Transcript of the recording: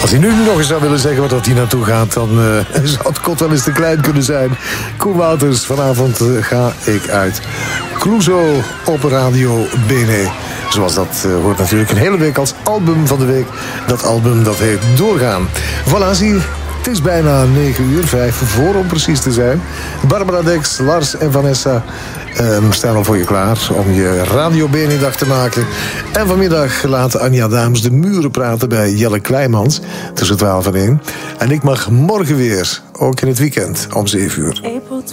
Als hij nu nog eens zou willen zeggen wat hij naartoe gaat, dan zou het kot wel eens te klein kunnen zijn. Koen Wouters, vanavond ga ik uit. Clouseau op Radio Bene. Zoals dat hoort natuurlijk een hele week als album van de week. Dat album dat heet Doorgaan. Voilà, zie. Het is bijna 9:00, 5 voor om precies te zijn. Barbara Dex, Lars en Vanessa staan al voor je klaar om je Radio Bene-dag te maken. En vanmiddag laat Anja Daams de muren praten bij Jelle Kleimans tussen 12 en 1. En ik mag morgen weer, ook in het weekend, om 7:00.